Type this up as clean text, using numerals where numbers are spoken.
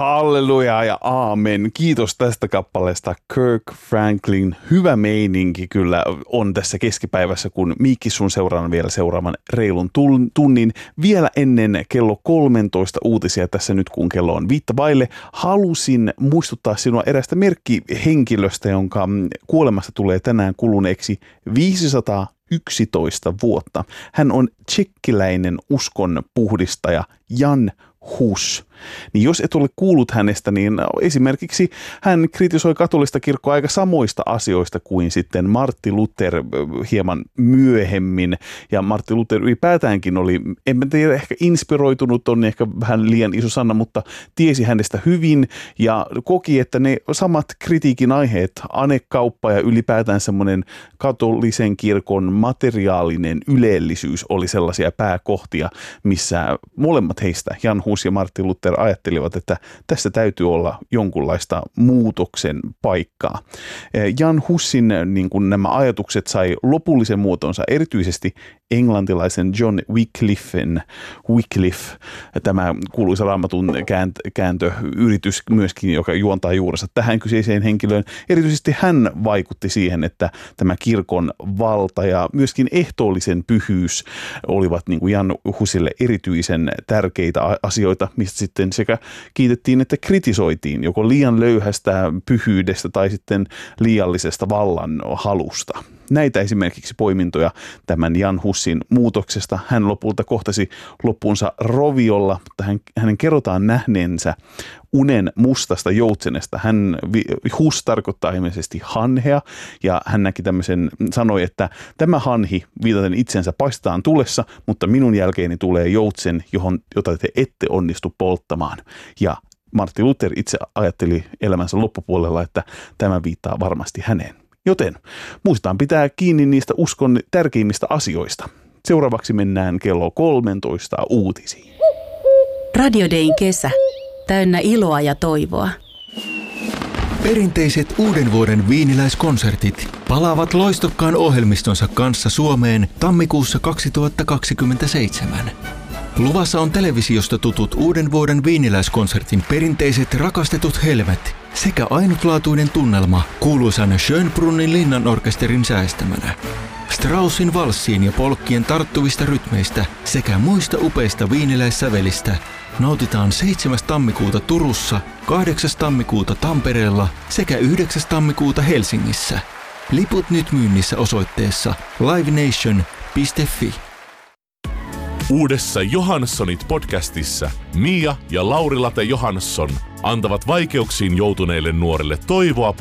Halleluja ja aamen. Kiitos tästä kappaleesta Kirk Franklin. Hyvä meininki kyllä on tässä keskipäivässä, kun Miikki sun seuraan vielä seuraavan reilun tunnin. Vielä ennen kello 13 uutisia tässä nyt, kun kello on 5 vaille. Halusin muistuttaa sinua erästä merkkihenkilöstä, jonka kuolemasta tulee tänään kuluneeksi 511 vuotta. Hän on tšekkiläinen uskonpuhdistaja Jan Hus. Niin jos et ole kuullut hänestä, niin esimerkiksi hän kritisoi katolista kirkkoa aika samoista asioista kuin sitten Martti Luther hieman myöhemmin. Ja Martti Luther ylipäätäänkin oli, en tiedä, ehkä inspiroitunut, on ehkä vähän liian iso sana, mutta tiesi hänestä hyvin ja koki, että ne samat kritiikin aiheet, anekauppa ja ylipäätään semmoinen katolisen kirkon materiaalinen ylellisyys oli sellaisia pääkohtia, missä molemmat heistä, Jan Hus ja Martti Luther, ajattelivat, että tässä täytyy olla jonkunlaista muutoksen paikkaa. Jan Hussin niin kuin nämä ajatukset sai lopullisen muotonsa erityisesti englantilaisen John Wycliffe, tämä kuuluisa Raamatun kääntöyritys myöskin, joka juontaa juurensa tähän kyseiseen henkilöön. Erityisesti hän vaikutti siihen, että tämä kirkon valta ja myöskin ehtoollisen pyhyys olivat niin kuin Jan Husille erityisen tärkeitä asioita, mistä sitten sekä kiitettiin että kritisoitiin joko liian löyhästä pyhyydestä tai sitten liiallisesta vallan halusta. Näitä esimerkiksi poimintoja tämän Jan Hussin muutoksesta. Hän lopulta kohtasi loppuunsa roviolla, mutta hänen kerrotaan nähneensä unen mustasta joutsenesta. Hus tarkoittaa ilmeisesti hanhea ja hän näki sanoi, että tämä hanhi viitaten itsensä paistetaan tulessa, mutta minun jälkeeni tulee joutsen, jota te ette onnistu polttamaan. Ja Martti Luther itse ajatteli elämänsä loppupuolella, että tämä viittaa varmasti häneen. Joten muistetaan pitää kiinni niistä uskon tärkeimmistä asioista. Seuraavaksi mennään kello 13 uutisiin. Radio Dayn kesä. Täynnä iloa ja toivoa. Perinteiset uuden vuoden viiniläiskonsertit palaavat loistokkaan ohjelmistonsa kanssa Suomeen tammikuussa 2027. Luvassa on televisiosta tutut uuden vuoden viiniläiskonsertin perinteiset rakastetut helmet sekä ainutlaatuinen tunnelma kuuluisan Schönbrunnin linnanorkesterin säestämänä. Straussin valssiin ja polkkien tarttuvista rytmeistä sekä muista upeista viiniläissävelistä nautitaan 7. tammikuuta Turussa, 8. tammikuuta Tampereella sekä 9. tammikuuta Helsingissä. Liput nyt myynnissä osoitteessa livenation.fi. Uudessa Johanssonit-podcastissa Mia ja Lauri Late Johansson antavat vaikeuksiin joutuneille nuorille toivoa